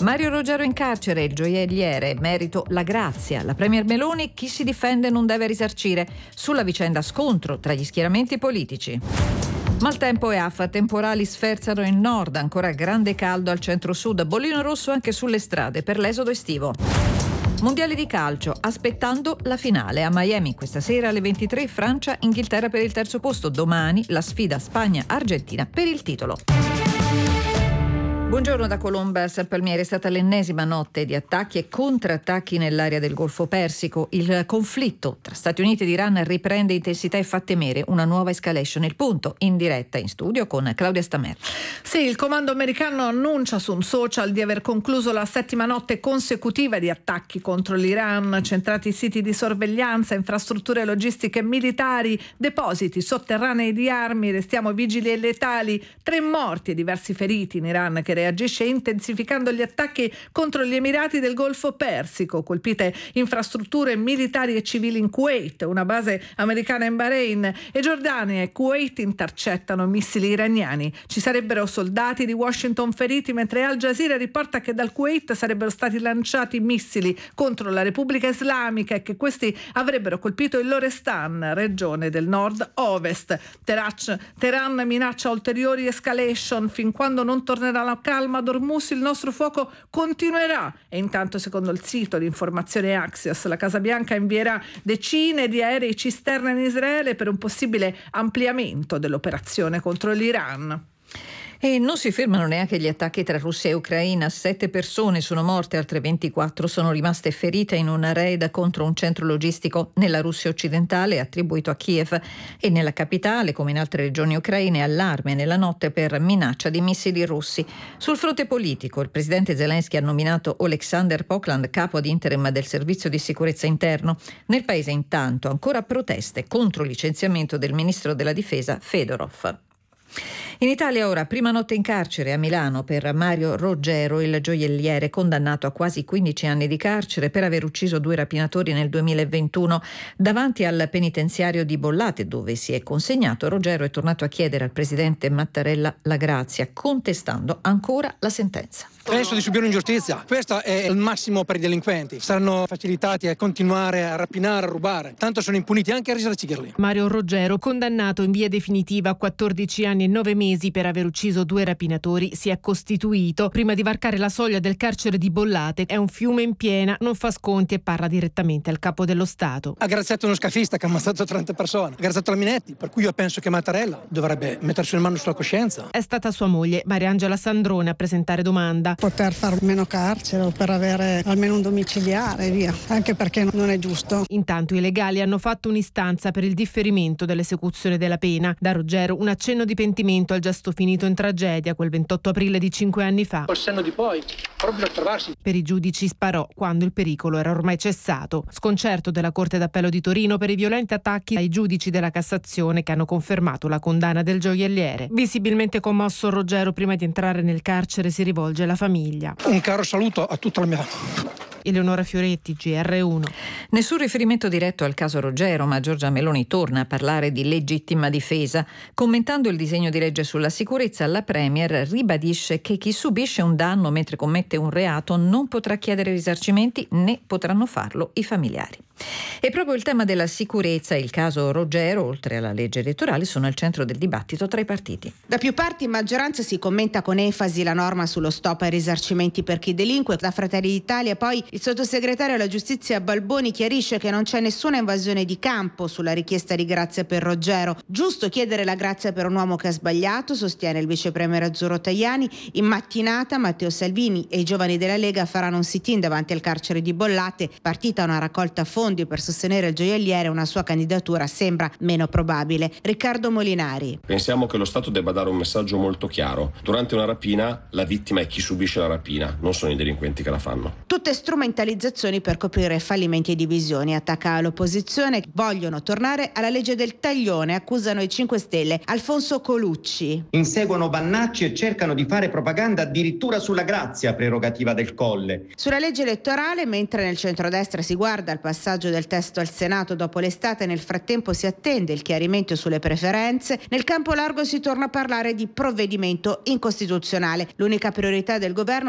Mario Roggero in carcere, il gioielliere, merito la grazia. La premier Meloni, chi si difende non deve risarcire. Sulla vicenda scontro tra gli schieramenti politici. Maltempo e affa, temporali sferzano il nord, ancora grande caldo al centro-sud, bollino rosso anche sulle strade per l'esodo estivo. Mondiali di calcio, aspettando la finale a Miami questa sera alle 23, Francia-Inghilterra per il terzo posto, domani la sfida Spagna-Argentina per il titolo. Buongiorno da Colomba Salpalmieri. È stata l'ennesima notte di attacchi e contrattacchi nell'area del Golfo Persico. Il conflitto tra Stati Uniti ed Iran riprende intensità e fa temere una nuova escalation. Il punto in diretta in studio con Claudia Stamer. Sì, il comando americano annuncia su un social di aver concluso la 7ª notte consecutiva di attacchi contro l'Iran, centrati siti di sorveglianza, infrastrutture logistiche militari, depositi sotterranei di armi. Restiamo vigili e letali. 3 morti e diversi feriti in Iran, che reagisce intensificando gli attacchi contro gli Emirati del Golfo Persico. Colpite infrastrutture militari e civili in Kuwait, una base americana in Bahrain, e Giordania e Kuwait intercettano missili iraniani. Ci sarebbero soldati di Washington feriti, mentre Al Jazeera riporta che dal Kuwait sarebbero stati lanciati missili contro la Repubblica Islamica e che questi avrebbero colpito il Lorestan, regione del nord-ovest. Teheran minaccia ulteriori escalation fin quando non tornerà la calma ad Hormuz. Il nostro fuoco continuerà. E intanto, secondo il sito di informazione Axios, la Casa Bianca invierà decine di aerei cisterna in Israele per un possibile ampliamento dell'operazione contro l'Iran. E non si fermano neanche gli attacchi tra Russia e Ucraina. 7 persone sono morte, altre 24 sono rimaste ferite in una raid contro un centro logistico nella Russia occidentale attribuito a Kiev, e nella capitale, come in altre regioni ucraine, allarme nella notte per minaccia di missili russi. Sul fronte politico, il presidente Zelensky ha nominato Oleksandr Pokland capo ad interim del servizio di sicurezza interno. Nel paese intanto ancora proteste contro il licenziamento del ministro della difesa Fedorov. In Italia ora, prima notte in carcere a Milano per Mario Roggero, il gioielliere condannato a quasi 15 anni di carcere per aver ucciso 2 rapinatori nel 2021. Davanti al penitenziario di Bollate, dove si è consegnato, Roggero è tornato a chiedere al presidente Mattarella la grazia, contestando ancora la sentenza. Penso di subire un'ingiustizia. Questo è il massimo per i delinquenti. Saranno facilitati a continuare a rapinare, a rubare. Tanto sono impuniti anche a risarcirli. Mario Roggero, condannato in via definitiva a 14 anni e 9 mesi per aver ucciso 2 rapinatori, si è costituito prima di varcare la soglia del carcere di Bollate. È un fiume in piena, non fa sconti e parla direttamente al capo dello Stato. Ha graziato uno scafista che ha ammazzato 30 persone. Ha graziato la Minetti, per cui io penso che Mattarella dovrebbe mettersi le mani sulla coscienza. È stata sua moglie, Mariangela Sandrone, a presentare domanda. Poter far meno carcere o per avere almeno un domiciliare, via, anche perché non è giusto. Intanto i legali hanno fatto un'istanza per il differimento dell'esecuzione della pena. Da Roggero un accenno di pentimento al gesto finito in tragedia quel 28 aprile di 5 anni fa. Col senno di poi, proprio per trovarsi. Per i giudici sparò quando il pericolo era ormai cessato. Sconcerto della Corte d'Appello di Torino per i violenti attacchi ai giudici della Cassazione che hanno confermato la condanna del gioielliere. Visibilmente commosso, Roggero prima di entrare nel carcere si rivolge alla famiglia. Un caro saluto a tutta la mia... Eleonora Fioretti, GR1. Nessun riferimento diretto al caso Roggero, ma Giorgia Meloni torna a parlare di legittima difesa. Commentando il disegno di legge sulla sicurezza, la Premier ribadisce che chi subisce un danno mentre commette un reato non potrà chiedere risarcimenti, né potranno farlo i familiari. E proprio il tema della sicurezza e il caso Roggero, oltre alla legge elettorale, sono al centro del dibattito tra i partiti. Da più parti in maggioranza si commenta con enfasi la norma sullo stop ai risarcimenti per chi delinque. Da Fratelli d'Italia poi il sottosegretario alla giustizia Balboni chiarisce che non c'è nessuna invasione di campo sulla richiesta di grazia per Roggero. Giusto chiedere la grazia per un uomo che ha sbagliato, sostiene il vice premier Azzurro Tajani. In mattinata Matteo Salvini e i giovani della Lega faranno un sit-in davanti al carcere di Bollate. Partita una raccolta fondi per sostenere il gioielliere, una sua candidatura sembra meno probabile. Riccardo Molinari. Pensiamo che lo Stato debba dare un messaggio molto chiaro. Durante una rapina la vittima è chi subisce la rapina, non sono i delinquenti che la fanno. Tutte strumentalizzazioni per coprire fallimenti e divisioni. Attacca l'opposizione, vogliono tornare alla legge del taglione, accusano i 5 Stelle. Alfonso Colucci. Inseguono Vannacci e cercano di fare propaganda addirittura sulla grazia, prerogativa del Colle. Sulla legge elettorale, mentre nel centrodestra si guarda al passaggio del testo al Senato dopo l'estate, nel frattempo si attende il chiarimento sulle preferenze. Nel campo largo si torna a parlare di provvedimento incostituzionale. L'unica priorità del governo